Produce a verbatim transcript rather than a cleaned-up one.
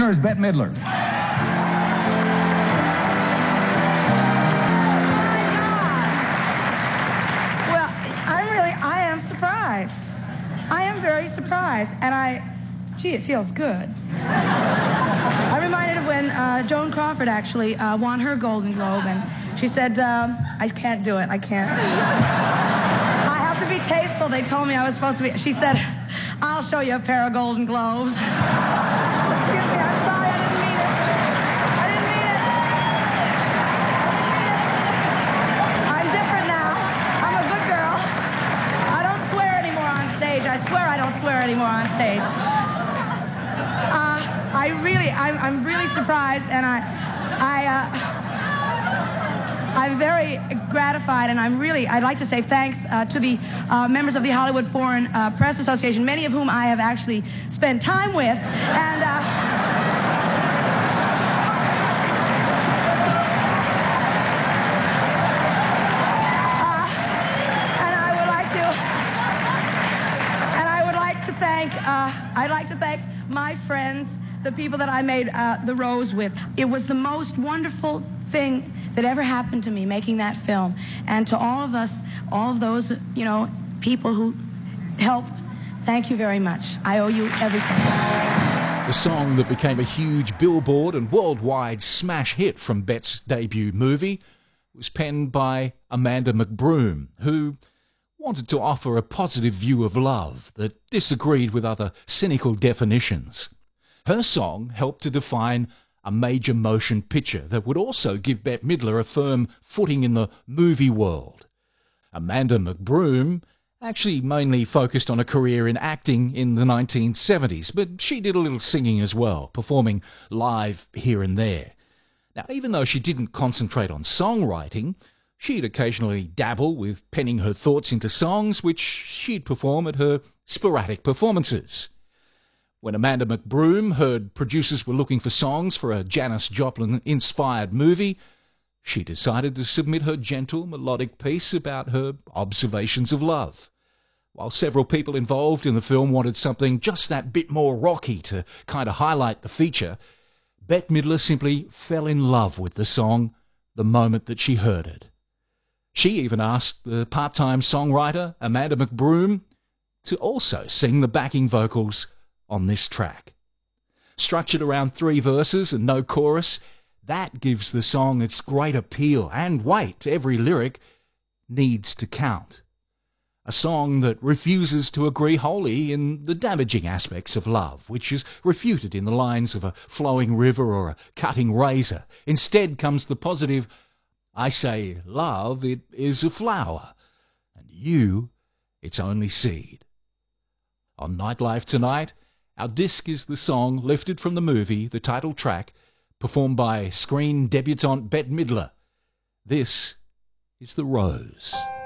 Here's Bette Midler. I am very surprised, and I, gee, it feels good. I'm reminded of when uh, Joan Crawford actually uh, won her Golden Globe, and she said, um, I can't do it, I can't. I have to be tasteful. They told me I was supposed to be, she said, I'll show you a pair of Golden Globes. Excuse me, I'm sorry, I didn't mean it. I didn't mean it. I'm different now. I'm a good girl. I don't swear anymore on stage. I swear I don't swear anymore on stage. Uh, I really, I'm, I'm really surprised, and I, I, uh, I'm very gratified, and I'm really, I'd like to say thanks uh, to the uh, members of the Hollywood Foreign uh, Press Association, many of whom I have actually spent time with, and, uh, Thank, uh, I'd like to thank my friends, the people that I made uh, The Rose with. It was the most wonderful thing that ever happened to me, making that film. And to all of us, all of those, you know, people who helped, thank you very much. I owe you everything. The song that became a huge Billboard and worldwide smash hit from Bette's debut movie was penned by Amanda McBroom, who wanted to offer a positive view of love that disagreed with other cynical definitions. Her song helped to define a major motion picture that would also give Bette Midler a firm footing in the movie world. Amanda McBroom actually mainly focused on a career in acting in the nineteen seventies, but she did a little singing as well, performing live here and there. Now, even though she didn't concentrate on songwriting, she'd occasionally dabble with penning her thoughts into songs, which she'd perform at her sporadic performances. When Amanda McBroom heard producers were looking for songs for a Janis Joplin-inspired movie, she decided to submit her gentle, melodic piece about her observations of love. While several people involved in the film wanted something just that bit more rocky to kind of highlight the feature, Bette Midler simply fell in love with the song the moment that she heard it. She even asked the part-time songwriter, Amanda McBroom, to also sing the backing vocals on this track. Structured around three verses and no chorus, that gives the song its great appeal and weight. Every lyric needs to count. A song that refuses to agree wholly in the damaging aspects of love, which is refuted in the lines of a flowing river or a cutting razor. Instead comes the positive, I say, love, it is a flower, and you, its only seed. On Nightlife tonight, our disc is the song lifted from the movie, the title track, performed by screen debutante Bette Midler. This is The Rose.